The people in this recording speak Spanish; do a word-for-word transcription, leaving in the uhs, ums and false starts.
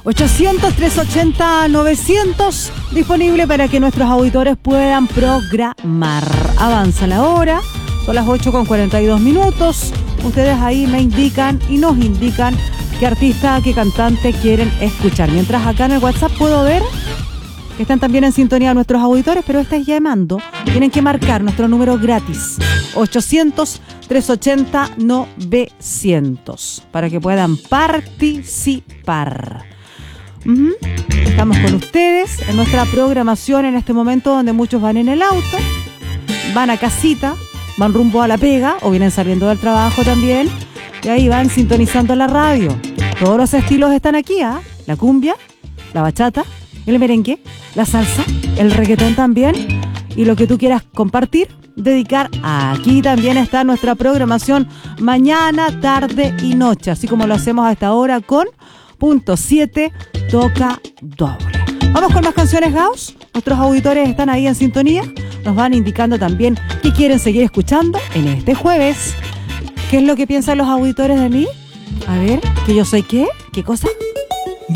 ochocientos, trescientos ochenta, novecientos, disponible para que nuestros auditores puedan programar. Avanza la hora, son las ocho con cuarenta y dos minutos. Ustedes ahí me indican y nos indican qué artista, qué cantante quieren escuchar. Mientras acá en el WhatsApp puedo ver que están también en sintonía nuestros auditores, pero estáis llamando, tienen que marcar nuestro número gratis, ochocientos, trescientos ochenta, novecientos, para que puedan participar. Uh-huh. Estamos con ustedes en nuestra programación en este momento donde muchos van en el auto, van a casita, van rumbo a la pega o vienen saliendo del trabajo también y ahí van sintonizando la radio. Todos los estilos están aquí, ¿ah? ¿eh? La cumbia, la bachata, el merengue, la salsa, el reggaetón también y lo que tú quieras compartir, dedicar. Aquí también está nuestra programación mañana, tarde y noche, así como lo hacemos a esta hora con Punto siete Toca Doble. Vamos con más canciones, Gauss. Nuestros auditores están ahí en sintonía. Nos van indicando también qué quieren seguir escuchando en este jueves. ¿Qué es lo que piensan los auditores de mí? A ver, ¿que yo soy qué? ¿Qué cosa?